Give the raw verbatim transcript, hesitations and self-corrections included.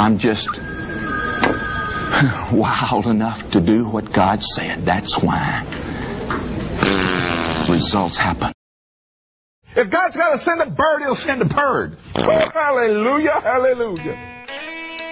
I'm just wild enough to do what God said. That's why results happen. If God's got to send a bird, he'll send a bird. Oh, hallelujah, hallelujah.